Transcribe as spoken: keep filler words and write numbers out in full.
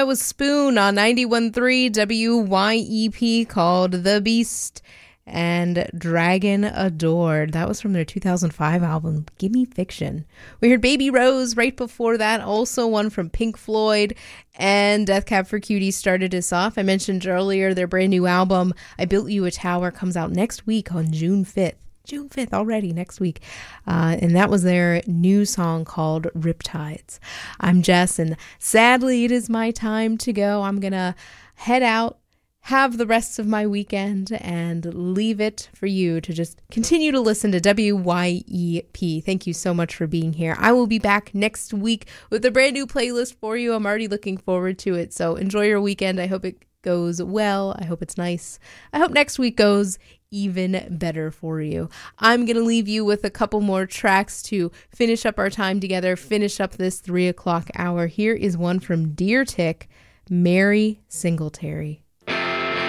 That was Spoon on ninety-one point three W Y E P called The Beast and Dragon Adored. That was from their two thousand five album, Gimme Fiction. We heard Baby Rose right before that, also one from Pink Floyd, and Death Cab for Cutie started us off. I mentioned earlier their brand new album, I Built You a Tower, comes out next week on June fifth. June fifth already, next week. Uh, and that was their new song called Riptides. I'm Jess, and sadly it is my time to go. I'm going to head out, have the rest of my weekend, and leave it for you to just continue to listen to W Y E P. Thank you so much for being here. I will be back next week with a brand new playlist for you. I'm already looking forward to it. So enjoy your weekend. I hope it goes well. I hope it's nice. I hope next week goes even better for you. I'm going to leave you with a couple more tracks to finish up our time together, finish up this three o'clock hour. Here is one from Deer Tick, Mary Singletary.